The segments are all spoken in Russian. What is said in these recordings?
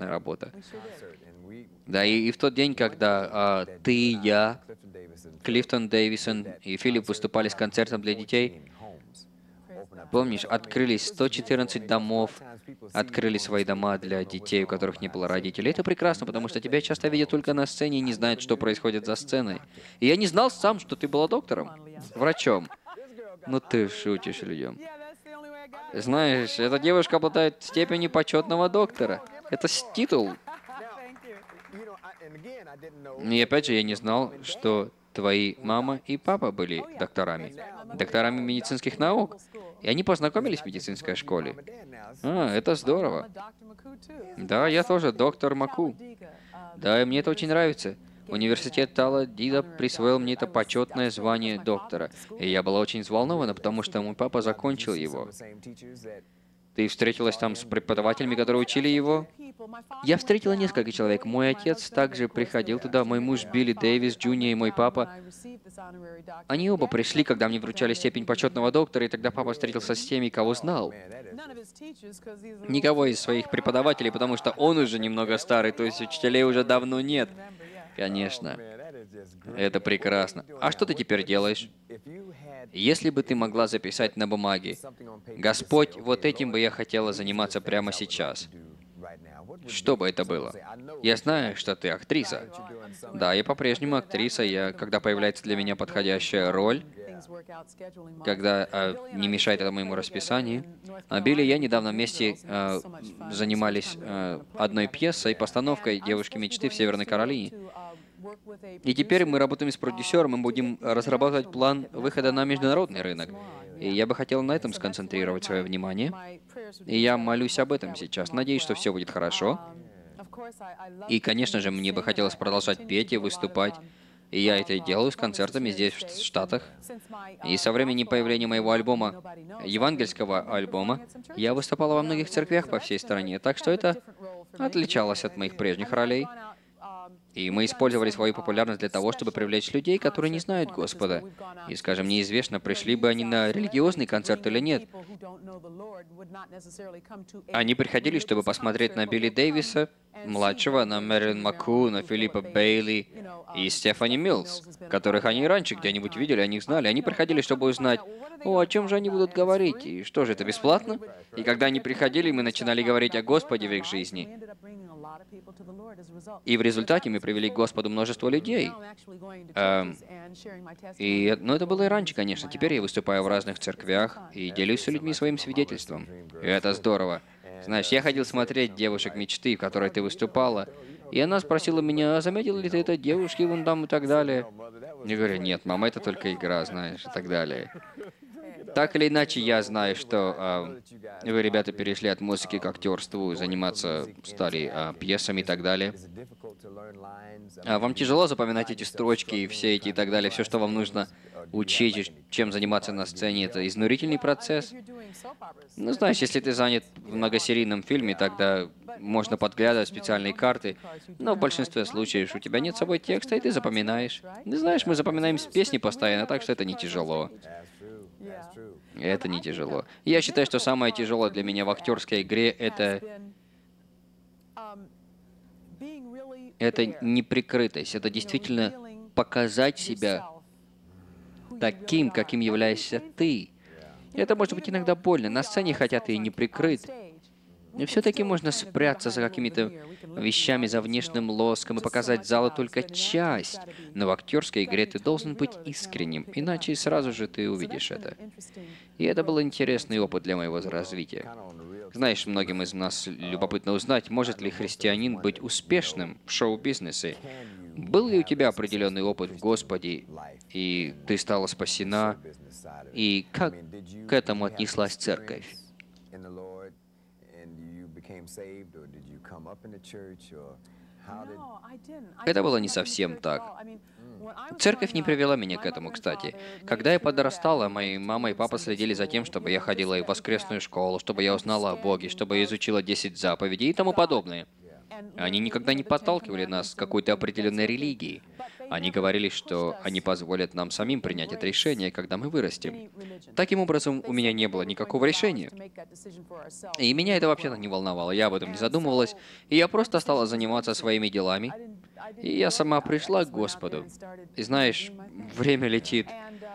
прекрасная работа. Да, и в тот день, когда ты, я, Клифтон Дэвисон и Филипп выступали с концертом для детей, помнишь, открылись 114 домов, открыли свои дома для детей, у которых не было родителей. Это прекрасно, потому что тебя часто видят только на сцене и не знают, что происходит за сценой. И я не знал сам, что ты была доктором, врачом. Ну ты шутишь, людям. Знаешь, эта девушка обладает степенью почетного доктора. Это титул. И опять же, я не знал, что твои мама и папа были докторами. Докторами медицинских наук. И они познакомились в медицинской школе. Это здорово. Да, я тоже доктор Маку. Да, и мне это очень нравится. Университет Талла-Дида присвоил мне это почетное звание доктора. И я была очень взволнована, потому что мой папа закончил его. Ты встретилась там с преподавателями, которые учили его? Я встретила несколько человек. Мой отец также приходил туда, мой муж Билли Дэвис, Джуниор и мой папа. Они оба пришли, когда мне вручали степень почетного доктора, и тогда папа встретился с теми, кого знал. Никого из своих преподавателей, потому что он уже немного старый, то есть учителей уже давно нет. Конечно. Это прекрасно. А что ты теперь делаешь? Если бы ты могла записать на бумаге, «Господь, вот этим бы я хотела заниматься прямо сейчас», что бы это было? Я знаю, что ты актриса. Да, я по-прежнему актриса. Когда появляется для меня подходящая роль, когда не мешает это моему расписанию. Билли и я недавно вместе занимались одной пьесой, постановкой «Девушки мечты» в Северной Каролине. И теперь мы работаем с продюсером, и будем разрабатывать план выхода на международный рынок. И я бы хотел на этом сконцентрировать свое внимание. И я молюсь об этом сейчас. Надеюсь, что все будет хорошо. И, конечно же, мне бы хотелось продолжать петь и выступать. И я это и делаю с концертами здесь, в Штатах. И со времени появления моего альбома, евангельского альбома, я выступала во многих церквях по всей стране, так что это отличалось от моих прежних ролей. И мы использовали свою популярность для того, чтобы привлечь людей, которые не знают Господа. И, скажем, неизвестно, пришли бы они на религиозный концерт или нет. Они приходили, чтобы посмотреть на Билли Дэвиса, младшего, на Мэрилин Маку, на Филиппа Бейли и Стефани Милс, которых они раньше где-нибудь видели, о них знали. Они приходили, чтобы узнать, о чем же они будут говорить, и что же, это бесплатно? И когда они приходили, мы начинали говорить о Господе в их жизни. И в результате мы привели к Господу множество людей. Но это было и раньше, конечно. Теперь я выступаю в разных церквях и делюсь с людьми своим свидетельством. И это здорово. Знаешь, я ходил смотреть «Девушек мечты», в которой ты выступала, и она спросила меня, а заметил ли ты это девушки вон там и так далее? Я говорю, нет, мама, это только игра, знаешь, и так далее. Так или иначе, я знаю, что вы, ребята, перешли от музыки к актерству, заниматься стали пьесами и так далее. Вам тяжело запоминать эти строчки и все эти и так далее, все, что вам нужно учить, чем заниматься на сцене, это изнурительный процесс? Ну, знаешь, если ты занят в многосерийном фильме, тогда можно подглядывать специальные карты, но в большинстве случаев у тебя нет с собой текста, и ты запоминаешь. Ты знаешь, мы запоминаем песни постоянно, так что это не тяжело. Это не тяжело. Я считаю, что самое тяжелое для меня в актерской игре это неприкрытость. Это действительно показать себя таким, каким являешься ты. Это может быть иногда больно. На сцене, хотя ты и не прикрыт, и все-таки можно спрятаться за какими-то вещами, за внешним лоском и показать залу только часть. Но в актерской игре ты должен быть искренним, иначе сразу же ты увидишь это. И это был интересный опыт для моего развития. Знаешь, многим из нас любопытно узнать, может ли христианин быть успешным в шоу-бизнесе. Был ли у тебя определенный опыт в Господе, и ты стала спасена, и как к этому отнеслась церковь? Это было не совсем так. Церковь не привела меня к этому, кстати. Когда я подрастала, мои мама и папа следили за тем, чтобы я ходила и в воскресную школу, чтобы я узнала о Боге, чтобы я изучила 10 заповедей и тому подобное. Они никогда не подталкивали нас к какой-то определенной религии. Они говорили, что они позволят нам самим принять это решение, когда мы вырастем. Таким образом, у меня не было никакого решения. И меня это вообще-то не волновало, я об этом не задумывалась, и я просто стала заниматься своими делами, и я сама пришла к Господу. И знаешь, время летит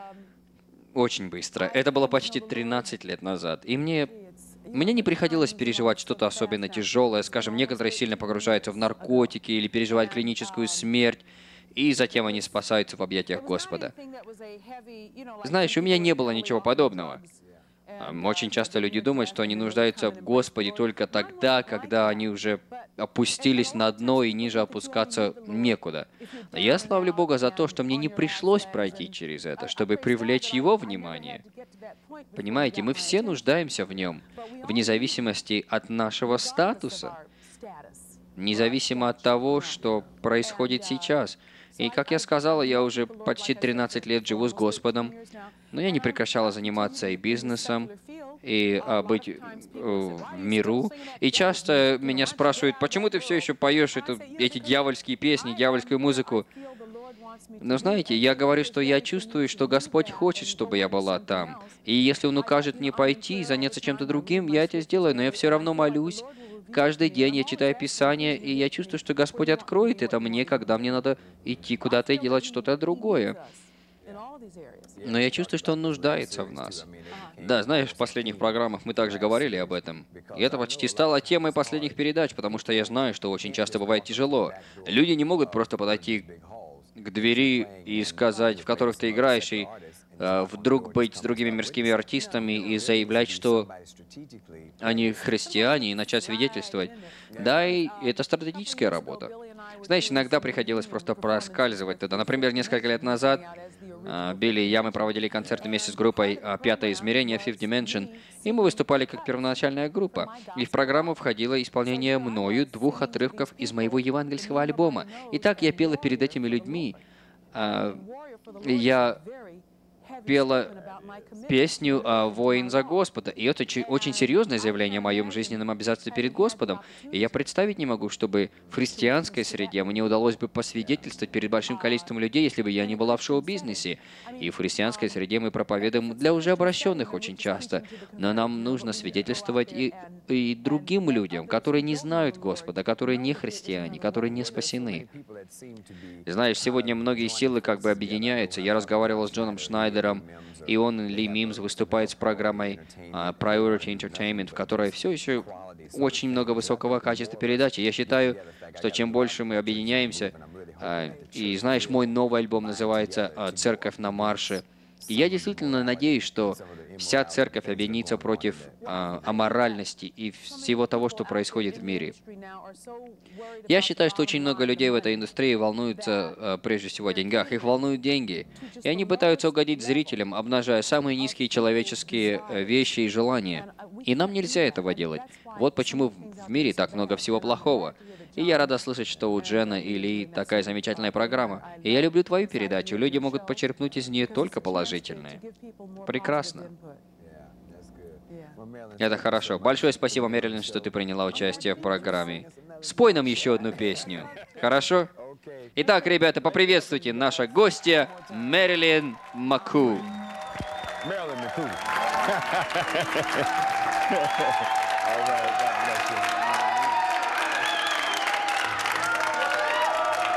очень быстро. Это было почти 13 лет назад, и мне не приходилось переживать что-то особенно тяжелое. Скажем, некоторые сильно погружаются в наркотики или переживают клиническую смерть, и затем они спасаются в объятиях Господа. Знаешь, у меня не было ничего подобного. Очень часто люди думают, что они нуждаются в Господе только тогда, когда они уже опустились на дно и ниже опускаться некуда. Но я славлю Бога за то, что мне не пришлось пройти через это, чтобы привлечь Его внимание. Понимаете, мы все нуждаемся в Нем, вне зависимости от нашего статуса, независимо от того, что происходит сейчас. И, как я сказала, я уже почти 13 лет живу с Господом, но я не прекращала заниматься и бизнесом, и быть в миру. И часто меня спрашивают, почему ты все еще поешь эти дьявольские песни, дьявольскую музыку? Но знаете, я говорю, что я чувствую, что Господь хочет, чтобы я была там. И если Он укажет мне пойти и заняться чем-то другим, я это сделаю, но я все равно молюсь. Каждый день я читаю Писание, и я чувствую, что Господь откроет это мне, когда мне надо идти куда-то и делать что-то другое. Но я чувствую, что Он нуждается в нас. Да, знаешь, в последних программах мы также говорили об этом. И это почти стало темой последних передач, потому что я знаю, что очень часто бывает тяжело. Люди не могут просто подойти к двери и сказать, в которых ты играешь, и вдруг быть с другими мирскими артистами и заявлять, что они христиане, и начать свидетельствовать. Да, и это стратегическая работа. Знаешь, иногда приходилось просто проскальзывать туда. Например, несколько лет назад Билли и я, мы проводили концерт вместе с группой «Пятое измерение» Fifth Dimension, и мы выступали как первоначальная группа. И в программу входило исполнение мною 2 отрывков из моего евангельского альбома. И так я пела перед этими людьми. Я пела песню «Воин за Господа». И это очень серьезное заявление о моем жизненном обязательстве перед Господом. И я представить не могу, чтобы в христианской среде мне удалось бы посвидетельствовать перед большим количеством людей, если бы я не была в шоу-бизнесе. И в христианской среде мы проповедуем для уже обращенных очень часто. Но нам нужно свидетельствовать и другим людям, которые не знают Господа, которые не христиане, которые не спасены. Знаешь, сегодня многие силы как бы объединяются. Я разговаривал с Джоном Шнайдером, и он, Ли Мимс, выступает с программой Priority Entertainment, в которой все еще очень много высокого качества передачи. Я считаю, что чем больше мы объединяемся, и знаешь, мой новый альбом называется «Церковь на марше», и я действительно надеюсь, что вся церковь объединится против аморальности и всего того, что происходит в мире. Я считаю, что очень много людей в этой индустрии волнуются прежде всего о деньгах. Их волнуют деньги. И они пытаются угодить зрителям, обнажая самые низкие человеческие вещи и желания. И нам нельзя этого делать. Вот почему в мире так много всего плохого. И я рада слышать, что у Джена и Ли такая замечательная программа. И я люблю твою передачу. Люди могут почерпнуть из нее только положительное. Прекрасно. Это хорошо. Большое спасибо, Мэрилин, что ты приняла участие в программе. Спой нам еще одну песню. Хорошо? Итак, ребята, поприветствуйте наша гостья Мэрилин Маку. Marilyn McCool. All right.